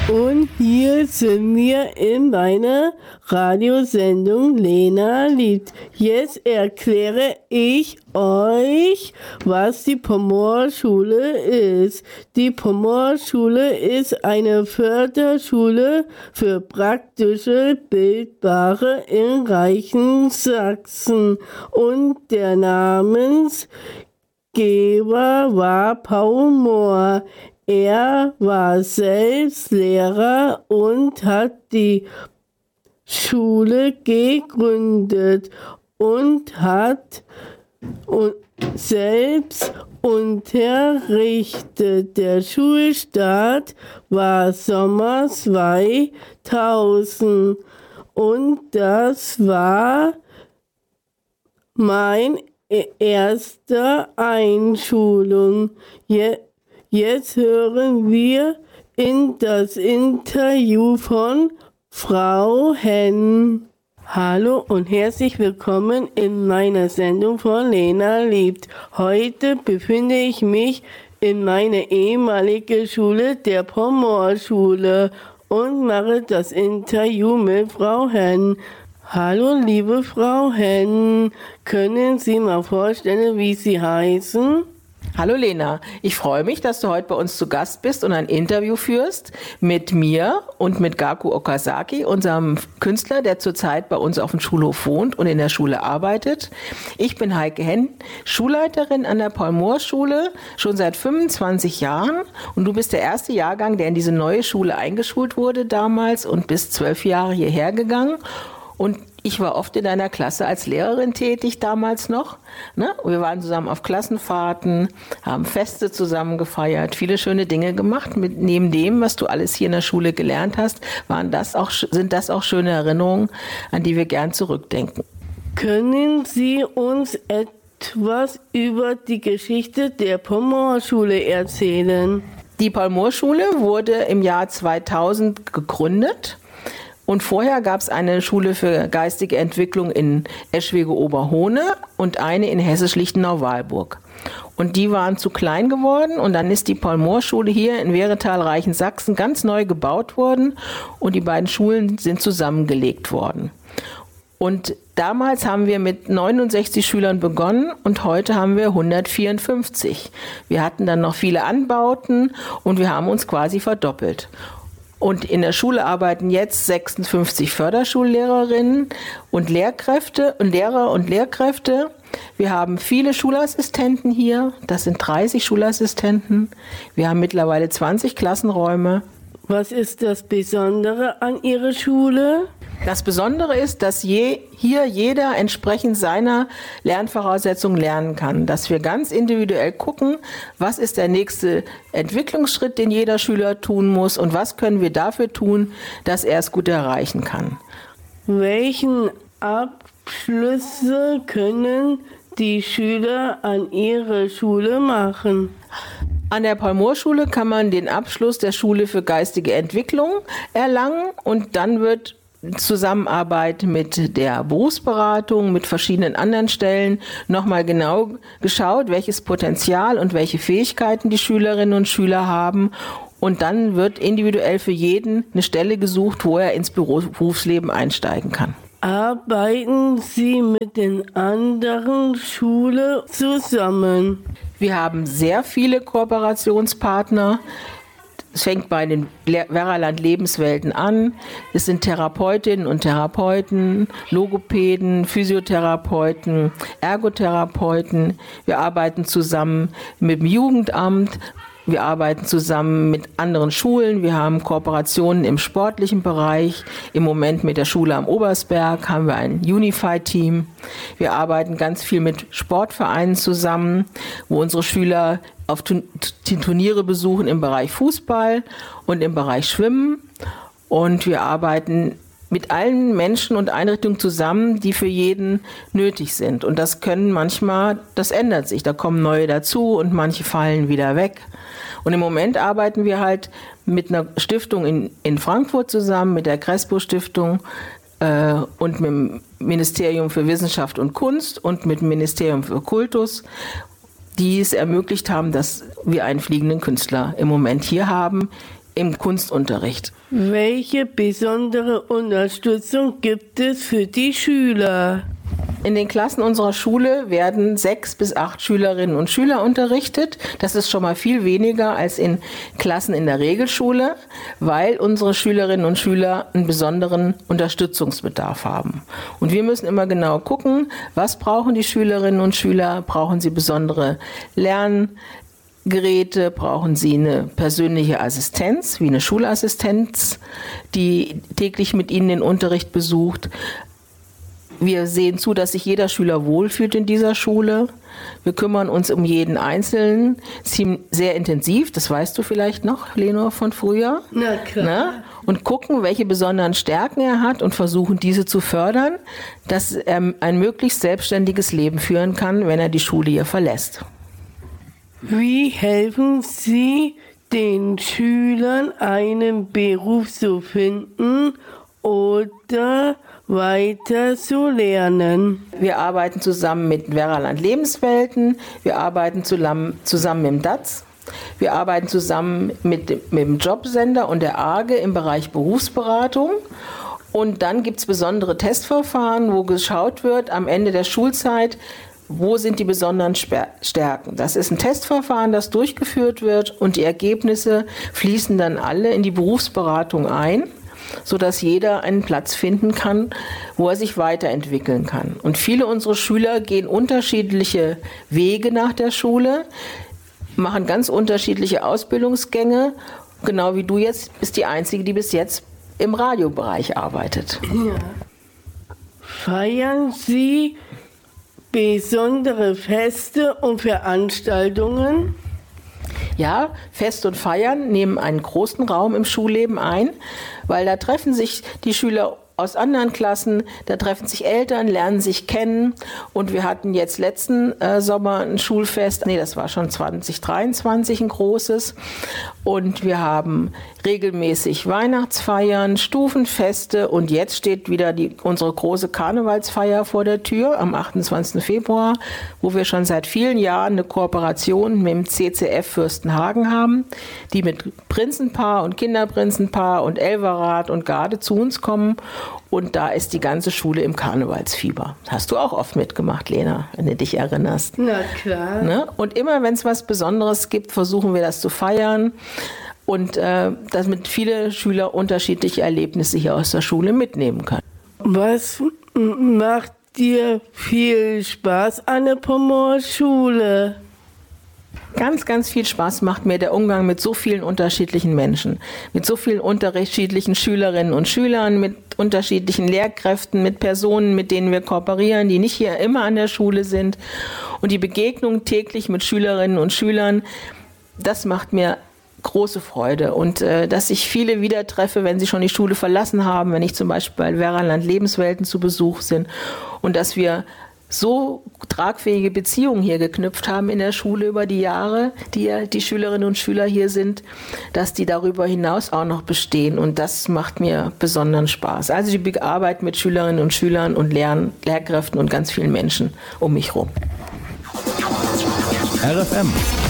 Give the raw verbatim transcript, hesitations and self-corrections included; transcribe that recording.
Und hier sind wir in meiner Radiosendung Lena liebt. Jetzt erkläre ich euch, was die Pomor-Schule ist. Die Pomor-Schule ist eine Förderschule für praktische Bildbare in reichen Sachsen. Und der Namensgeber war Paul Mohr. Er war selbst Lehrer und hat die Schule gegründet und hat und selbst unterrichtet. Der Schulstart war Sommer zweitausend und das war mein erster Einschulung. Je Jetzt hören wir in das Interview von Frau Henn. Hallo und herzlich willkommen in meiner Sendung von Lena liebt. Heute befinde ich mich in meiner ehemaligen Schule, der Pomor-Schule, und mache das Interview mit Frau Henn. Hallo liebe Frau Henn, können Sie mal vorstellen, wie Sie heißen? Hallo Lena, ich freue mich, dass du heute bei uns zu Gast bist und ein Interview führst mit mir und mit Gaku Okazaki, unserem Künstler, der zurzeit bei uns auf dem Schulhof wohnt und in der Schule arbeitet. Ich bin Heike Henn, Schulleiterin an der Paul-Mohr-Schule, schon seit fünfundzwanzig Jahren, und du bist der erste Jahrgang, der in diese neue Schule eingeschult wurde damals, und bist zwölf Jahre hierher gegangen. Und ich war oft in deiner Klasse als Lehrerin tätig, damals noch. Ne? Wir waren zusammen auf Klassenfahrten, haben Feste zusammen gefeiert, viele schöne Dinge gemacht. Mit, neben dem, was du alles hier in der Schule gelernt hast, waren das auch, sind das auch schöne Erinnerungen, an die wir gern zurückdenken. Können Sie uns etwas über die Geschichte der Pomor-Schule erzählen? Die Paul-Mohr-Schule wurde im Jahr zweitausend gegründet. Und vorher gab es eine Schule für geistige Entwicklung in Eschwege-Oberhohne und eine in Hessisch-Lichtenau-Walburg. Und die waren zu klein geworden, und dann ist die Paul-Mohr-Schule hier in Wehretal-Reichensaxen ganz neu gebaut worden, und die beiden Schulen sind zusammengelegt worden. Und damals haben wir mit neunundsechzig Schülern begonnen und heute haben wir hundertvierundfünfzig. Wir hatten dann noch viele Anbauten und wir haben uns quasi verdoppelt. Und in der Schule arbeiten jetzt sechsundfünfzig Förderschullehrerinnen und Lehrkräfte und Lehrer und Lehrkräfte. Wir haben viele Schulassistenten hier, das sind dreißig Schulassistenten. Wir haben mittlerweile zwanzig Klassenräume. Was ist das Besondere an Ihrer Schule? Das Besondere ist, dass je, hier jeder entsprechend seiner Lernvoraussetzungen lernen kann. Dass wir ganz individuell gucken, was ist der nächste Entwicklungsschritt, den jeder Schüler tun muss, und was können wir dafür tun, dass er es gut erreichen kann. Welchen Abschlüsse können die Schüler an ihrer Schule machen? An der Paul-Mohr-Schule kann man den Abschluss der Schule für geistige Entwicklung erlangen, und dann wird Zusammenarbeit mit der Berufsberatung, mit verschiedenen anderen Stellen nochmal genau geschaut, welches Potenzial und welche Fähigkeiten die Schülerinnen und Schüler haben. Und dann wird individuell für jeden eine Stelle gesucht, wo er ins Berufsleben einsteigen kann. Arbeiten Sie mit den anderen Schulen zusammen? Wir haben sehr viele Kooperationspartner. Es fängt bei den Werraland Lebenswelten an. Es sind Therapeutinnen und Therapeuten, Logopäden, Physiotherapeuten, Ergotherapeuten. Wir arbeiten zusammen mit dem Jugendamt. Wir arbeiten zusammen mit anderen Schulen. Wir haben Kooperationen im sportlichen Bereich. Im Moment mit der Schule am Obersberg haben wir ein Unified-Team. Wir arbeiten ganz viel mit Sportvereinen zusammen, wo unsere Schüler auf die Turniere besuchen im Bereich Fußball und im Bereich Schwimmen. Und wir arbeiten mit allen Menschen und Einrichtungen zusammen, die für jeden nötig sind. Und das können manchmal, das ändert sich. Da kommen neue dazu und manche fallen wieder weg. Und im Moment arbeiten wir halt mit einer Stiftung in, in Frankfurt zusammen, mit der Crespo-Stiftung äh, und mit dem Ministerium für Wissenschaft und Kunst und mit dem Ministerium für Kultus, die es ermöglicht haben, dass wir einen fliegenden Künstler im Moment hier haben, im Kunstunterricht. Welche besondere Unterstützung gibt es für die Schüler? In den Klassen unserer Schule werden sechs bis acht Schülerinnen und Schüler unterrichtet. Das ist schon mal viel weniger als in Klassen in der Regelschule, weil unsere Schülerinnen und Schüler einen besonderen Unterstützungsbedarf haben. Und wir müssen immer genau gucken, was brauchen die Schülerinnen und Schüler? Brauchen sie besondere Lerngeräte? Brauchen sie eine persönliche Assistenz, wie eine Schulassistenz, die täglich mit ihnen den Unterricht besucht? Wir sehen zu, dass sich jeder Schüler wohlfühlt in dieser Schule. Wir kümmern uns um jeden Einzelnen, sehr intensiv, das weißt du vielleicht noch, Lenor, von früher. Na klar. Ne? Und gucken, welche besonderen Stärken er hat und versuchen, diese zu fördern, dass er ein möglichst selbstständiges Leben führen kann, wenn er die Schule hier verlässt. Wie helfen Sie den Schülern, einen Beruf zu finden oder weiter zu lernen? Wir arbeiten zusammen mit Veraland Lebenswelten, wir arbeiten zusammen mit dem D A Z, wir arbeiten zusammen mit, mit dem Jobsender und der A G E im Bereich Berufsberatung. Und dann gibt es besondere Testverfahren, wo geschaut wird am Ende der Schulzeit, wo sind die besonderen Stärken. Das ist ein Testverfahren, das durchgeführt wird und die Ergebnisse fließen dann alle in die Berufsberatung ein, sodass jeder einen Platz finden kann, wo er sich weiterentwickeln kann. Und viele unserer Schüler gehen unterschiedliche Wege nach der Schule, machen ganz unterschiedliche Ausbildungsgänge. Genau wie du jetzt bist die Einzige, die bis jetzt im Radiobereich arbeitet. Ja. Feiern Sie besondere Feste und Veranstaltungen? Ja, Fest und Feiern nehmen einen großen Raum im Schulleben ein, weil da treffen sich die Schüler aus anderen Klassen, da treffen sich Eltern, lernen sich kennen und wir hatten jetzt letzten äh, Sommer ein Schulfest, nee, das war schon zwanzig dreiundzwanzig ein großes und wir haben regelmäßig Weihnachtsfeiern, Stufenfeste und jetzt steht wieder die, unsere große Karnevalsfeier vor der Tür am achtundzwanzigsten Februar, wo wir schon seit vielen Jahren eine Kooperation mit dem C C F Fürstenhagen haben, die mit Prinzenpaar und Kinderprinzenpaar und Elverrat und Garde zu uns kommen. Und da ist die ganze Schule im Karnevalsfieber. Hast du auch oft mitgemacht, Lena, wenn du dich erinnerst. Na klar. Ne? Und immer, wenn es was Besonderes gibt, versuchen wir das zu feiern. Und äh, damit viele Schüler unterschiedliche Erlebnisse hier aus der Schule mitnehmen können. Was macht dir viel Spaß an der Pommerschule? Ganz, ganz viel Spaß macht mir der Umgang mit so vielen unterschiedlichen Menschen, mit so vielen unterschiedlichen Schülerinnen und Schülern, mit unterschiedlichen Lehrkräften, mit Personen, mit denen wir kooperieren, die nicht hier immer an der Schule sind. Und die Begegnung täglich mit Schülerinnen und Schülern, das macht mir große Freude. Und äh, dass ich viele wieder treffe, wenn sie schon die Schule verlassen haben, wenn ich zum Beispiel bei Veraland Lebenswelten zu Besuch bin und dass wir so tragfähige Beziehungen hier geknüpft haben in der Schule über die Jahre, die die Schülerinnen und Schüler hier sind, dass die darüber hinaus auch noch bestehen. Und das macht mir besonderen Spaß. Also die Arbeit mit Schülerinnen und Schülern und Lehr- Lehrkräften und ganz vielen Menschen um mich herum. R F M